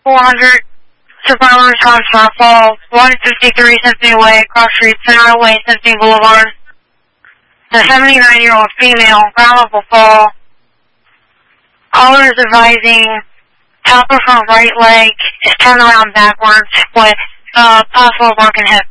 400 to Farmers Farm Southfall, 153 Symphony Way, Cross Street, Center Way, Symphony Boulevard. The 79-year-old female, ground will fall. Caller is advising top of her right leg is turned around backwards with possible broken hip.